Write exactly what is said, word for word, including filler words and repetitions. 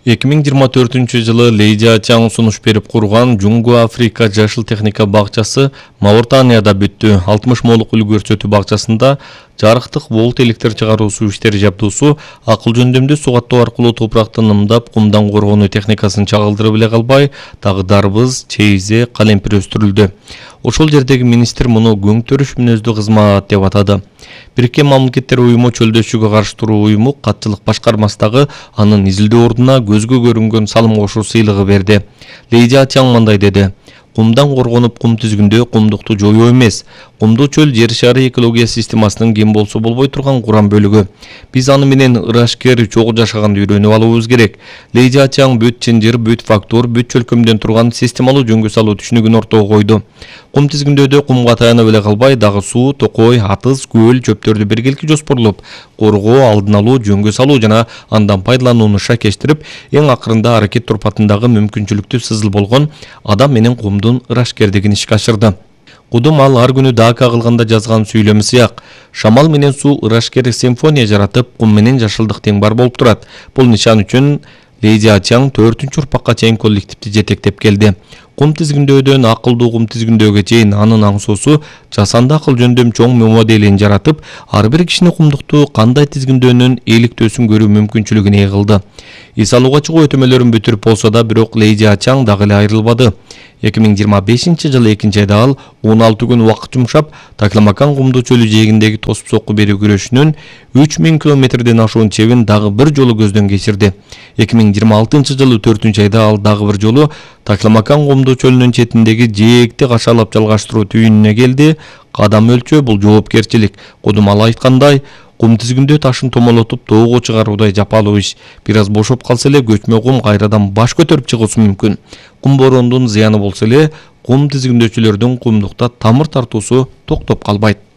эки миң жыйырма төртүнчү жылы Лейжа Чаң сунуш берип курган Жунгу Африка жашыл техника бакчасы Мауritанияда бүттү. алтымыш молук үлгү көрсөтүү бакчасында жарыктык волт электр чыгаруусу иштери жабдуусу акыл жөндөмдүү суу каттоо аркылуу топуракты нымдап, кумдан коргонуу техникасын чагылдырып эле калбай, дагы дарбыз, чейизе, калемпир өстүрүлдү. Ошол жердеги министр муну көң төрүш мүнөздүү кызмат деп атады. Бириккен Мамлекеттер уюму чөлдөшүүгө каршы туруу уюму катчылык башкармасындагы анын изилдөө ордуна көзгө көрүнгөн салым кошуу сыйлыгы берди. Лейжа Чаң мындай деди: кумдан коргонуп кум түзгүндө кумдукту жоюу эмес. Кумдуу чөл жер шары экология системасынын кем болсо болбой турган курам бөлүгү. Биз аны менен ырашкер чогуу жашаганды үйрөнүп алуубуз керек. Лейжа Чаң бүт чынжыр, бүт фактор, бүт чөлкөмдөн турган системалуу жөнгө салуу түшүнүгүн ортого койду. Кум тизгиндөөдө кумга таянып эле калбай, дагы суу, токой, атыз, көл, чөптөрдү биргеликти жоспорлоп, коргоо, алдын алуу, жөнгө салуу жана андан пайдаланууну шакештирип, эң акырында аракет турпатындагы мүмкүнчүлүктүү сызыл болгон адам менен кумдун ырашкердигин ишке ашырды. Кудум ал ар күнү дака кылганда жазган сүйлөмү сыяк: шамал менен суу ырашкер симфония жаратып, кум менен жашылдык тең бар болуп турат. Бул нишан үчүн Лейжа Чаң төртүнчү урпакка чейин коллективди жетектеп келди. Кум тизгиндөөдөн акылдуу кум тизгиндөөгө чейин анын аңсоосу жасанды акыл жөндөм чоң моделин жаратып, ар бир кишини кумдукту кандай тизгиндөөнүн иликтөөсүн көрүү мүмкүнчүлүгүн ээ кылды. Эс алууга чыгуу өтөмөлөрүн бүтүрүп болсо да, бирок Лейжа Чаң дагы эле айрылбады. эки миң жыйырма бешинчи жылы экинчи айда ал он алты күн убакыт жумшап, Такламакан кумдуу чөлү жээгиндеги тосуп сокку берүү күрөшүнүн үч миң километрден ашуун чебин дагы бир жолу көздөн кечирди. эки миң жыйырма алтынчы жылы төртүнчү айда ал дагы бир жолу Такламакан кумдуу чөлүнүн четиндеги жээкти кашалап жалгаштыруу түйүнүнө келди. Кадам өлчөө бул жоопкерчилик. Кудум ал айткандай, кум тизгиндөө ташын томолотуп тоого чыгаруудай жапалуу иш. Бир аз бошоп калса эле көчмө кум кайрадан баш көтөрүп чыгуусу мүмкүн. Кум бороондун зыяны болсо эле, кум тизгиндөөчүлөрдүн кумдукта тамыр тартуусу токтоп калбайт.